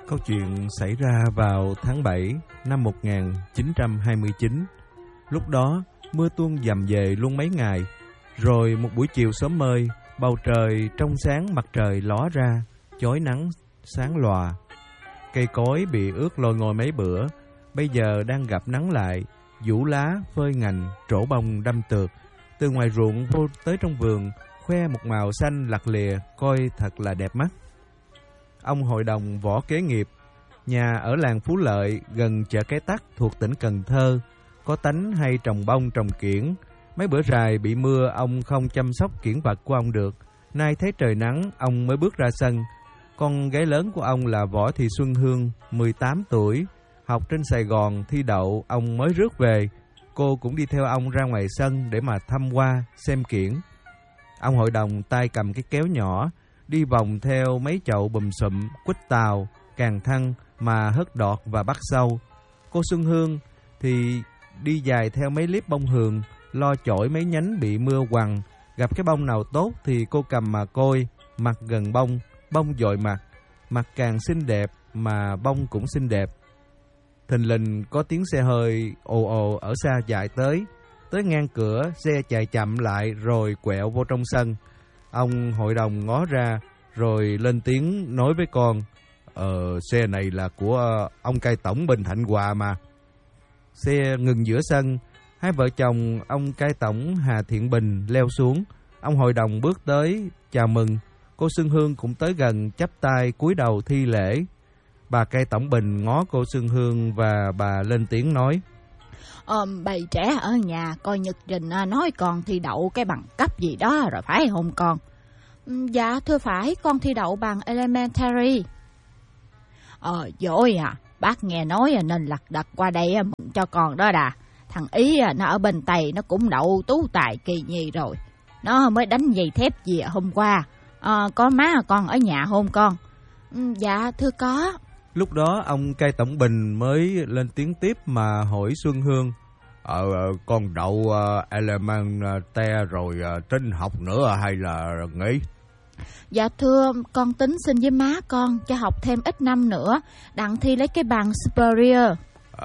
Câu chuyện xảy ra vào tháng 7 năm 1929. Lúc đó, mưa tuôn dầm về luôn mấy ngày. Rồi một buổi chiều sớm mơi, bầu trời trong sáng, mặt trời ló ra, chói nắng sáng lòa. Cây cối bị ướt lôi ngôi mấy bữa, bây giờ đang gặp nắng lại, vũ lá, phơi ngành, trổ bông đâm tược. Từ ngoài ruộng vô tới trong vườn, khoe một màu xanh lặt lìa, coi thật là đẹp mắt. Ông hội đồng Võ Kế Nghiệp, nhà ở làng Phú Lợi gần chợ Cái Tắc thuộc tỉnh Cần Thơ, có tánh hay trồng bông trồng kiển. Mấy bữa rày bị mưa, ông không chăm sóc kiển vật của ông được. Nay thấy trời nắng, ông mới bước ra sân. Con gái lớn của ông là Võ Thị Xuân Hương, 18 tuổi, học trên Sài Gòn, thi đậu, ông mới rước về. Cô cũng đi theo ông ra ngoài sân để mà thăm qua, xem kiển. Ông hội đồng tay cầm cái kéo nhỏ, đi vòng theo mấy chậu bùm sụm, quýt tàu, càng thăng mà hất đọt và bắt sâu. Cô Xuân Hương thì đi dài theo mấy liếp bông hường, lo chổi mấy nhánh bị mưa quằn. Gặp cái bông nào tốt thì cô cầm mà coi, mặt gần bông, bông dội mặt càng xinh đẹp mà bông cũng xinh đẹp. Thình lình có tiếng xe hơi ồ ồ ở xa chạy tới ngang cửa, xe chạy chậm lại rồi quẹo vô trong sân. Ông hội đồng ngó ra rồi lên tiếng nói với con: xe này là của ông cai tổng Bình Thạnh Hòa mà. Xe ngừng giữa sân, hai vợ chồng ông cai tổng Hà Thiện Bình leo xuống. Ông hội đồng bước tới chào mừng. Cô Xuân Hương cũng tới gần, chắp tay cúi đầu thi lễ. Bà cai tổng Bình ngó cô Xuân Hương và bà lên tiếng nói: Bầy trẻ ở nhà coi nhật trình nói con thi đậu cái bằng cấp gì đó rồi phải không con? Dạ thưa phải, con thi đậu bằng elementary. Dối à, bác nghe nói nên lật đật qua đây mừng cho con đó đà. Thằng Ý nó ở bên Tây nó cũng đậu tú tài kỳ nhi rồi. Nó mới đánh giày thép về hôm qua. Có má con ở nhà không con? Dạ thưa có. Lúc đó ông cai tổng Bình mới lên tiếng tiếp mà hỏi Xuân Hương: con đậu elementary rồi tin học nữa hay là nghỉ? Dạ thưa, con tính xin với má con cho học thêm ít năm nữa, đặng thi lấy cái bằng superior.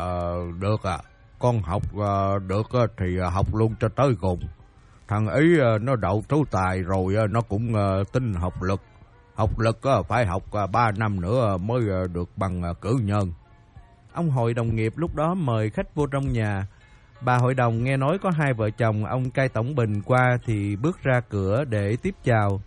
Được à, con học được thì học luôn cho tới cùng. Thằng Ý nó đậu tú tài rồi nó cũng tin học lực. Học lực phải học 3 năm nữa mới được bằng cử nhân. Ông hội đồng nghiệp lúc đó mời khách vô trong nhà. Bà hội đồng nghe nói có hai vợ chồng ông cai tổng Bình qua thì bước ra cửa để tiếp chào.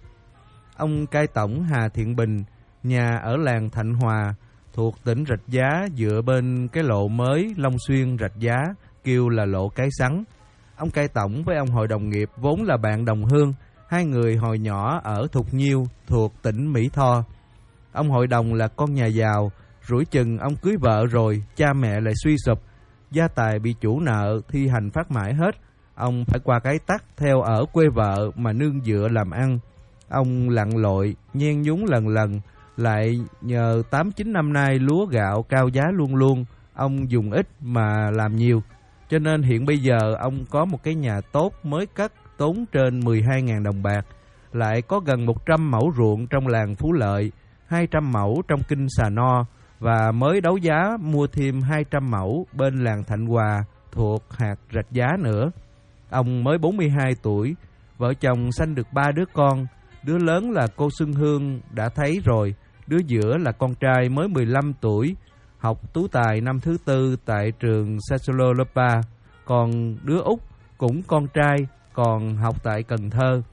Ông cai tổng Hà Thiện Bình, nhà ở làng Thạnh Hòa, thuộc tỉnh Rạch Giá, dựa bên cái lộ mới Long Xuyên Rạch Giá, kêu là lộ Cái Sắn. Ông cai tổng với ông hội đồng nghiệp vốn là bạn đồng hương, hai người hồi nhỏ ở Thục Nhiêu, thuộc tỉnh Mỹ Tho. Ông hội đồng là con nhà giàu, rủi chừng ông cưới vợ rồi, cha mẹ lại suy sụp, gia tài bị chủ nợ thi hành phát mãi hết. Ông phải qua Cái Tắc theo ở quê vợ mà nương dựa làm ăn. Ông lặn lội, nhen nhúng lần lần, lại nhờ 8-9 năm nay lúa gạo cao giá luôn luôn, ông dùng ít mà làm nhiều. Cho nên hiện bây giờ ông có một cái nhà tốt mới cất, tốn trên 12.000 đồng bạc, lại có gần 100 mẫu ruộng trong làng Phú Lợi, 200 mẫu trong kinh Sà No, và mới đấu giá mua thêm 200 mẫu bên làng Thạnh Hòa thuộc hạt Rạch Giá nữa. Ông mới 42 tuổi, vợ chồng sanh được 3 đứa con. Đứa lớn là cô Xuân Hương đã thấy rồi, đứa giữa là con trai mới 15 tuổi, học tú tài năm thứ 4 tại trường Sasololopa, còn đứa út cũng con trai, còn học tại Cần Thơ.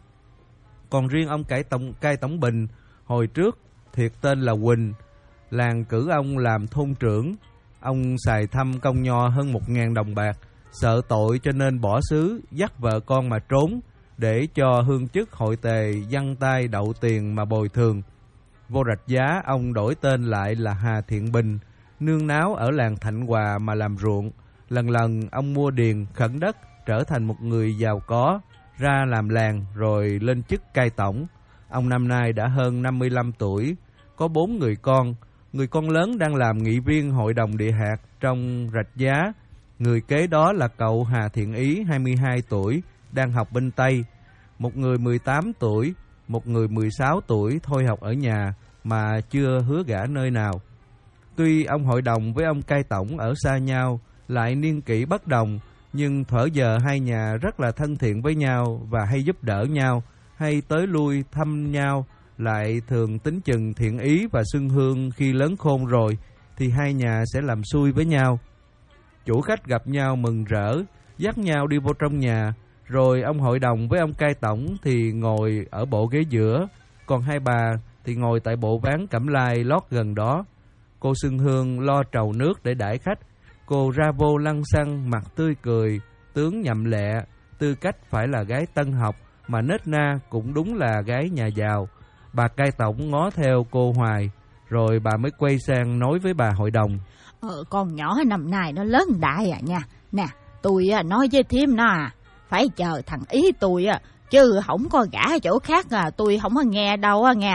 Còn riêng ông cai tổng Bình, hồi trước thiệt tên là Quỳnh, làng cử ông làm thôn trưởng. Ông xài thăm công nho hơn 1.000 đồng bạc, sợ tội cho nên bỏ xứ, dắt vợ con mà trốn, để cho hương chức hội tề giăng tay đậu tiền mà bồi thường. Vô Rạch Giá, ông đổi tên lại là Hà Thiện Bình, nương náu ở làng Thạnh Hòa mà làm ruộng. Lần lần ông mua điền khẩn đất, trở thành một người giàu có, ra làm làng rồi lên chức cai tổng. Ông năm nay đã hơn 55 tuổi, có 4 người con. Người con lớn đang làm nghị viên hội đồng địa hạt trong Rạch Giá. Người kế đó là cậu Hà Thiện Ý, 22 tuổi, đang học bên Tây. Một người 18 tuổi, một người 16 tuổi thôi học ở nhà mà chưa hứa gả nơi nào. Tuy ông hội đồng với ông cai tổng ở xa nhau, lại niên kỷ bất đồng, nhưng thuở giờ hai nhà rất là thân thiện với nhau và hay giúp đỡ nhau, hay tới lui thăm nhau, lại thường tính chừng thiện ý và xưng hương khi lớn khôn rồi thì hai nhà sẽ làm xui với nhau. Chủ khách gặp nhau mừng rỡ, dắt nhau đi vô trong nhà, rồi ông hội đồng với ông cai tổng thì ngồi ở bộ ghế giữa, còn hai bà thì ngồi tại bộ ván cẩm lai lót gần đó. Cô xưng hương lo trầu nước để đãi khách, cô ra vô lăng xăng, mặt tươi cười, tướng nhậm lẹ, tư cách phải là gái tân học, mà nết na cũng đúng là gái nhà giàu. Bà cai tổng ngó theo cô hoài, rồi bà mới quay sang nói với bà hội đồng. Con nhỏ năm nay nó lớn đại nha. Nè, tôi nói với thím nó phải chờ thằng ý tôi chứ không có gả chỗ khác tôi không có nghe đâu nghe.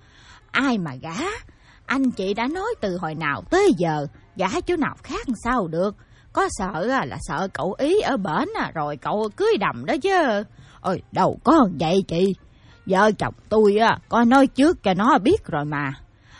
Ai mà gả? Anh chị đã nói từ hồi nào tới giờ, gả chỗ nào khác sao được. Có sợ là sợ cậu ý ở bển rồi cậu cưới đầm đó chứ. Ôi đâu có vậy chị. Vợ chồng tôi có nói trước cho nó biết rồi mà.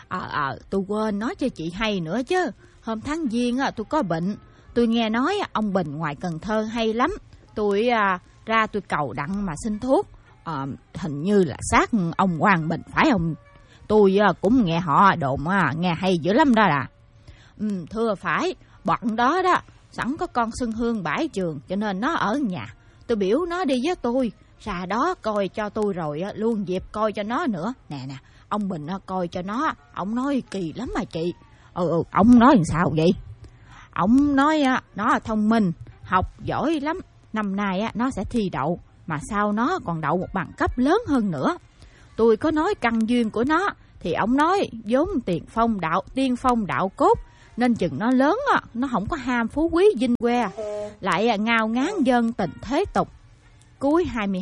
Tôi quên nói cho chị hay nữa chứ. Hôm tháng Giêng tôi có bệnh. Tôi nghe nói ông Bình ngoài Cần Thơ hay lắm. Tôi ra tôi cầu đặng mà xin thuốc. Hình như là xác ông Hoàng Bình phải không? Tôi cũng nghe họ đồn nghe hay dữ lắm đó là. Thưa phải, bọn đó đó sẵn có con xưng hương bãi trường cho nên nó ở nhà. Tôi biểu nó đi với tôi ra đó coi cho tôi rồi luôn dịp coi cho nó nữa. Nè, ông Bình coi cho nó, ông nói kỳ lắm mà chị. Ông nói làm sao vậy? Ông nói nó thông minh, học giỏi lắm, năm nay nó sẽ thi đậu, mà sau nó còn đậu một bằng cấp lớn hơn nữa. Tôi có nói căn duyên của nó thì ông nói vốn tiên phong đạo cốt, nên chừng nó lớn nó không có ham phú quý vinh que, lại ngao ngán dân tình thế tục. Cuối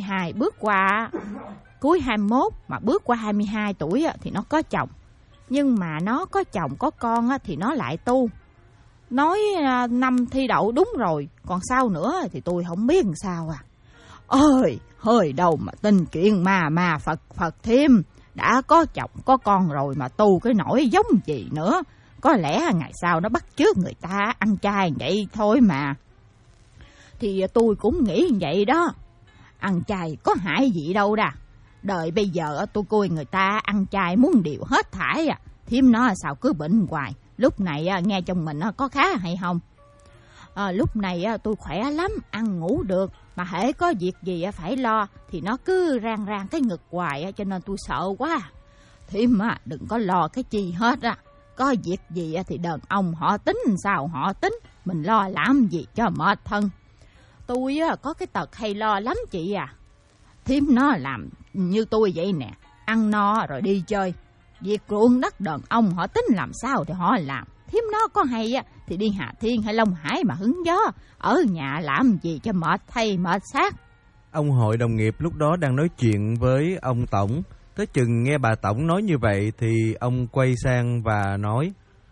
21 mà bước qua 22 tuổi thì nó có chồng. Nhưng mà nó có chồng có con thì nó lại tu. Nói năm thi đậu đúng rồi, còn sao nữa thì tôi không biết làm sao Ơi, hơi đâu mà tin chuyện mà Phật thêm. Đã có chồng có con rồi mà tu cái nỗi giống gì nữa. Có lẽ ngày sau nó bắt chước người ta ăn chay vậy thôi mà. Thì tôi cũng nghĩ vậy đó. Ăn chay có hại gì đâu đà. Đời bây giờ tôi coi người ta ăn chay muốn điều hết thải Thím nó sao cứ bệnh hoài. Lúc này nghe chồng mình có khá hay không? Lúc này tôi khỏe lắm, ăn ngủ được. Mà hễ có việc gì phải lo thì nó cứ rang cái ngực hoài, cho nên tôi sợ quá. Thím đừng có lo cái chi hết Có việc gì thì đàn ông họ tính sao họ tính. Mình lo làm gì cho mệt thân. Tôi có cái tật hay lo lắm chị Thím nó làm như tôi vậy nè. Ăn no rồi đi chơi. Việc ruộng đất đàn ông họ tính làm sao thì họ làm. Thím nó có hay thì đi Hà Thiên hay Long Hải mà hứng gió. Ở nhà làm gì cho mệt thay mệt xác. Ông hội đồng nghiệp lúc đó đang nói chuyện với ông tổng. Tới chừng nghe bà tổng nói như vậy thì ông quay sang và nói: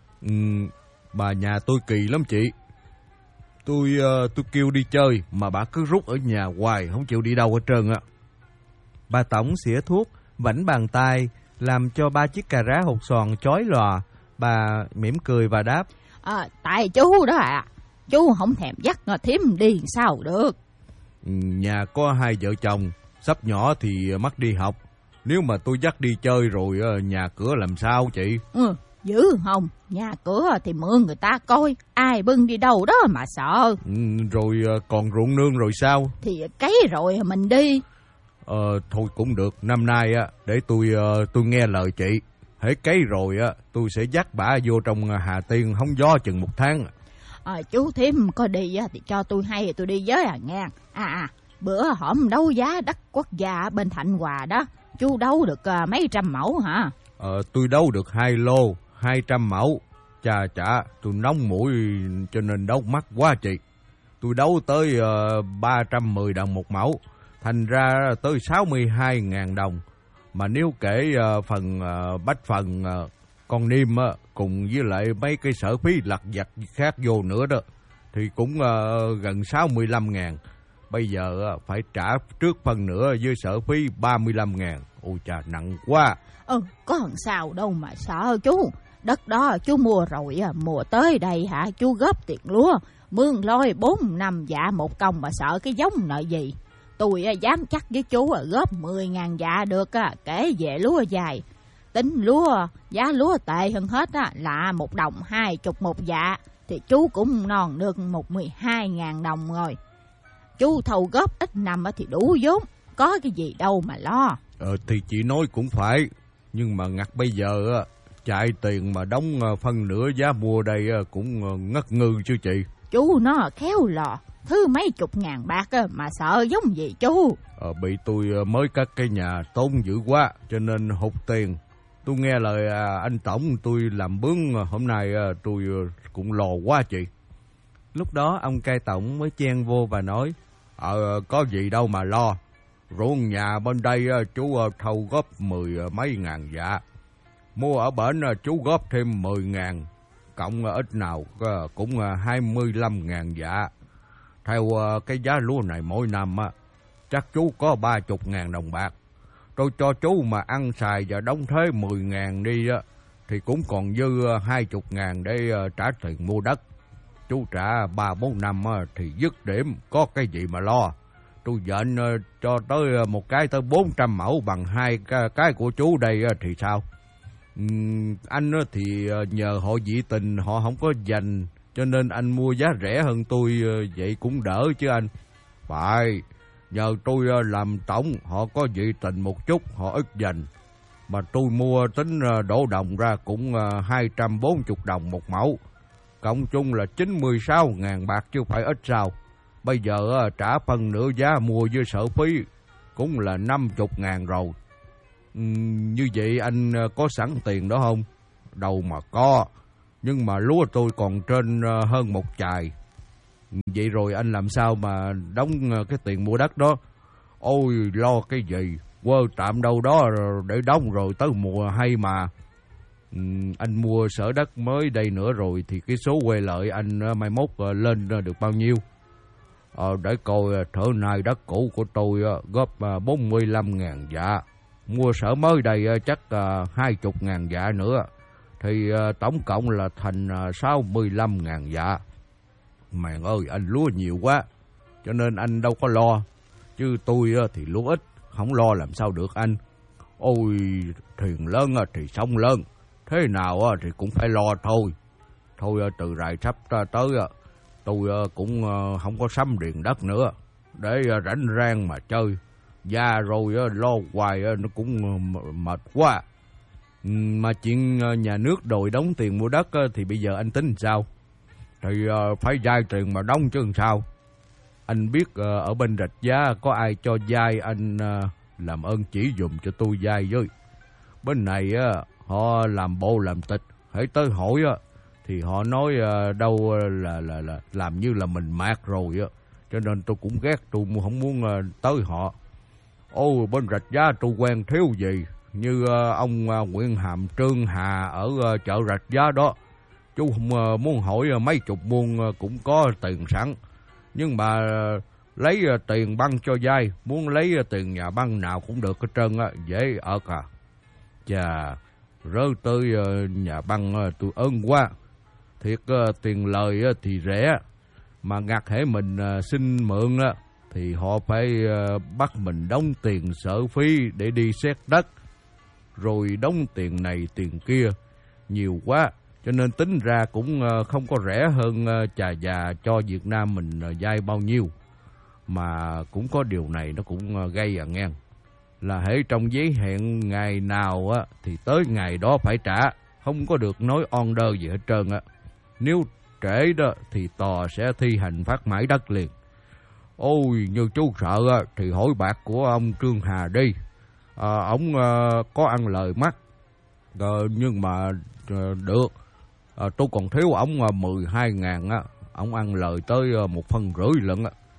Bà nhà tôi kỳ lắm chị. Tôi kêu đi chơi mà bà cứ rút ở nhà hoài, không chịu đi đâu hết trơn Bà tổng xỉa thuốc, vảnh bàn tay, làm cho 3 chiếc cà rá hột xoàn chói lòa. Bà mỉm cười và đáp: Tại chú đó chú không thèm dắt thím đi sao được. Nhà có 2 vợ chồng, sắp nhỏ thì mắc đi học. Nếu mà tôi dắt đi chơi rồi nhà cửa làm sao chị? Dữ không? Nhà cửa thì mượn người ta coi, ai bưng đi đâu đó mà sợ. Rồi còn ruộng nương rồi sao? Thì cấy rồi mình đi. Thôi cũng được, năm nay để tôi nghe lời chị. Hễ cấy rồi tôi sẽ dắt bả vô trong Hà Tiên hóng gió chừng 1 tháng. Chú thím có đi thì cho tôi hay tôi đi với nghe. Bữa hổm đấu giá đất quốc gia bên Thạnh Hòa đó, chú đấu được mấy trăm mẫu hả? Tôi đấu được 2 lô 200 mẫu. Chà, tôi nóng mũi cho nên đấu mắc quá chị. Tôi đấu tới 310 đồng 1 mẫu, thành ra tới 62.000 đồng. Mà nếu kể phần bách phần con niêm cùng với lại mấy cái sở phí lặt vặt khác vô nữa đó thì cũng gần 65.000. Bây giờ phải trả trước phần nữa với sở phí 35.000. Ôi chà, nặng quá. Có làm sao đâu mà sợ chú. Đất đó chú mua rồi, mùa tới đây chú góp tiền lúa, mương lôi 4 năm dạ một công mà sợ cái giống nợ gì. Tôi dám chắc với chú góp 10.000 dạ được, kể về lúa dài. Tính lúa, giá lúa tệ hơn hết là 1 đồng 20 một dạ, thì chú cũng non được 12.000 đồng rồi. Chú thầu góp ít năm thì đủ vốn, có cái gì đâu mà lo. Thì chị nói cũng phải, nhưng mà ngặt bây giờ chạy tiền mà đóng phân nửa giá mua đây cũng ngất ngư chứ chị. Chú nó khéo lò, thứ mấy chục ngàn bạc mà sợ giống gì chú. Bị tôi mới cất cái nhà tốn dữ quá cho nên hụt tiền. Tôi nghe lời anh tổng tôi làm bướng, hôm nay tôi cũng lo quá chị. Lúc đó ông cai tổng mới chen vô và nói: Có gì đâu mà lo. Ruộng nhà bên đây chú thâu góp 10 mấy ngàn dạ. Mua ở bển chú góp thêm 10.000, cộng ít nào cũng 25.000 dạ. Theo cái giá lúa này mỗi năm chắc chú có 30.000 đồng bạc. Tôi cho chú mà ăn xài và đóng thuế 10.000 đi thì cũng còn dư 20.000 để trả tiền mua đất. Chú trả 3-4 năm thì dứt điểm, có cái gì mà lo. Tôi dện cho tới một cái tới 400 mẫu bằng 2 cái của chú đây thì sao? Anh thì nhờ họ dị tình họ không có dành, cho nên anh mua giá rẻ hơn tôi, vậy cũng đỡ chứ anh. Phải, nhờ tôi làm tổng họ có dị tình một chút, họ ít dành. Mà tôi mua tính đổ đồng ra cũng 240 đồng một mẫu. Cộng chung là 96.000 bạc chứ phải ít sao. Bây giờ trả phần nửa giá mua với sở phí cũng là 50.000 rồi. Như vậy anh có sẵn tiền đó không? Đâu mà có. Nhưng mà lúa tôi còn trên hơn 1 chài. Vậy rồi anh làm sao mà đóng cái tiền mua đất đó? Ôi lo cái gì, quơ tạm đâu đó để đóng rồi tới mùa hay mà. Anh mua sở đất mới đây nữa rồi thì cái số quê lợi anh mai mốt lên được bao nhiêu? Để coi thở nay đất cũ của tôi góp 45.000 dạ. Mua sở mới đây chắc 20.000 dạ nữa. Thì tổng cộng là thành 65.000 dạ. Mẹ ơi, anh lúa nhiều quá, cho nên anh đâu có lo. Chứ tôi thì lúa ít, không lo làm sao được anh. Ôi, thuyền lớn thì sông lớn, thế nào thì cũng phải lo thôi. Thôi từ rày sắp tới tôi cũng không có sắm điền đất nữa, để rảnh rang mà chơi. Già rồi lo hoài nó cũng mệt quá. Mà chuyện nhà nước đòi đóng tiền mua đất thì bây giờ anh tính sao? Thì phải vay tiền mà đóng chứ làm sao. Anh biết ở bên Rạch Giá có ai cho vay, anh làm ơn chỉ dùm cho tôi vay với. Bên này họ làm bộ làm tịch, hãy tới hỏi thì họ nói đâu là làm như là mình mát rồi cho nên tôi cũng ghét, tôi không muốn tới họ. Ô, bên Rạch Giá tôi quen thiếu gì, như ông Nguyễn Hàm Trương Hà ở chợ Rạch Giá đó. Chú muốn hỏi mấy chục muôn cũng có tiền sẵn, nhưng mà lấy tiền băng cho vay, muốn lấy tiền nhà băng nào cũng được hết trơn dễ ở cả. Chà, rớt tới nhà băng tôi ơn quá. Thiệt tiền lời thì rẻ, mà ngặt hễ mình xin mượn thì họ phải bắt mình đóng tiền sở phí để đi xét đất, rồi đóng tiền này tiền kia nhiều quá, cho nên tính ra cũng không có rẻ hơn chà già cho Việt Nam mình vay bao nhiêu. Mà cũng có điều này nó cũng gây nghe, là hễ trong giấy hẹn ngày nào thì tới ngày đó phải trả, không có được nói order gì hết trơn Nếu trễ đó thì tòa sẽ thi hành phát mãi đất liền. Ôi, như chú sợ thì hỏi bạc của ông Trương Hà đi. Ông có ăn lời mắc, nhưng mà được. Tôi còn thiếu ổng 12.000 ông ăn lời tới 1,5 phân lận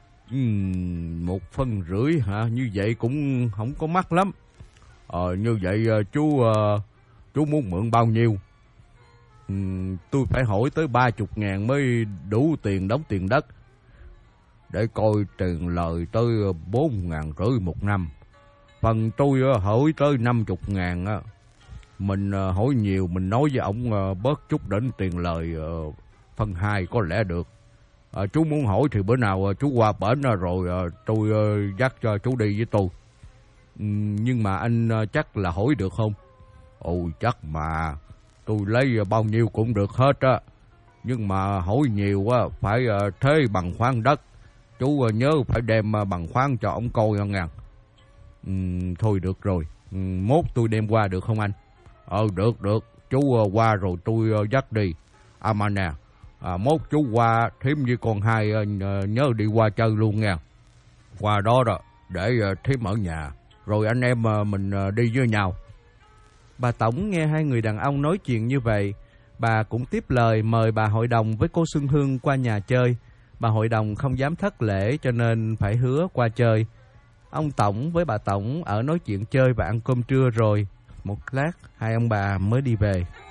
1,5 phân hả? Như vậy cũng không có mắc lắm. Như vậy chú muốn mượn bao nhiêu? Tôi phải hỏi tới 30.000 mới đủ tiền đóng tiền đất. Để coi tiền lời tới 4,5 ngàn một năm. Phần tôi hỏi tới 50.000 Mình hỏi nhiều, mình nói với ổng bớt chút đỉnh tiền lời phân 2 có lẽ được. Chú muốn hỏi thì bữa nào chú qua bển rồi tôi dắt cho chú đi với tôi. Nhưng mà anh chắc là hỏi được không? Ồ chắc mà, tôi lấy bao nhiêu cũng được hết á. Nhưng mà hỏi nhiều á phải thế bằng khoáng đất. Chú nhớ phải đem bằng khoáng cho ổng coi nghe. Thôi được rồi, mốt tôi đem qua được không anh? Được, chú qua rồi tôi dắt đi. Mà nè, mốt chú qua thím với con Hai nhớ đi qua chơi luôn nha. Qua đó để thím ở nhà, rồi anh em mình đi với nhau. Bà Tổng nghe hai người đàn ông nói chuyện như vậy, bà cũng tiếp lời mời bà hội đồng với cô Xuân Hương qua nhà chơi. Bà hội đồng không dám thất lễ cho nên phải hứa qua chơi. Ông Tổng với bà Tổng ở nói chuyện chơi và ăn cơm trưa rồi. Một lát hai ông bà mới đi về.